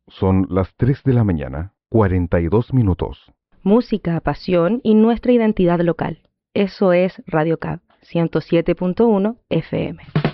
Son las 3 de la mañana, 42 minutos. Música, pasión y nuestra identidad local. Eso es Radio CAB 107.1 FM.